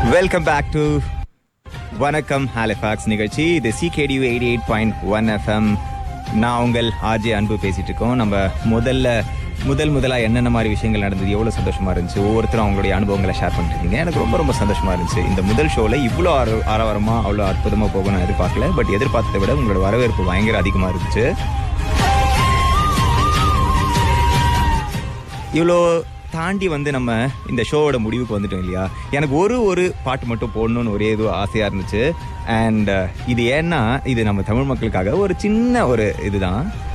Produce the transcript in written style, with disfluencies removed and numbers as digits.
Welcome back to வணக்கம் Halifax நிகழ்ச்சி. இது CKDU 88.1 FM. நான் உங்கள் ஆர்ஜே அன்பு பேசிட்டு இருக்கோம். நம்ம முதலா என்னென்ன மாதிரி விஷயங்கள் நடந்தது, எவ்வளோ சந்தோஷமா இருந்துச்சு, ஒவ்வொருத்தரும் அவங்களுடைய அனுபவங்களை ஷேர் பண்ணிட்டு இருக்கீங்க. எனக்கு ரொம்ப சந்தோஷமா இருந்துச்சு. இந்த முதல் ஷோவில் இவ்வளோ ஆரவாரமா அவ்வளோ அற்புதமாக போக நான் எதிர்பார்க்கல. பட் எதிர்பார்த்ததை விட உங்களோட வரவேற்பு பயங்கர அதிகமாக இருந்துச்சு. இவ்வளோ தாண்டி நம்ம இந்த ஷோவோட முடிவுக்கு வந்துட்டோம் இல்லையா? எனக்கு ஒரு பாட்டு மட்டும் போடணும்னு ஒரே இது ஆசையாக இருந்துச்சு. அண்ட் இது ஏன்னா இது நம்ம தமிழ் மக்களுக்காக ஒரு சின்ன இதுதான்.